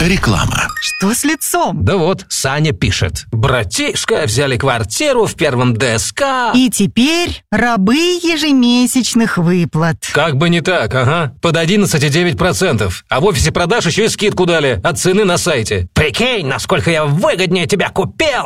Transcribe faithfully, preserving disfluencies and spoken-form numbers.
Реклама. Что с лицом? Да вот, Саня пишет. Братишка, взяли квартиру в первом ДСК. И теперь рабы ежемесячных выплат. Как бы не так, ага. Под одиннадцать целых девять десятых процента. А в офисе продаж еще и скидку дали от цены на сайте. Прикинь, насколько я выгоднее тебя купил.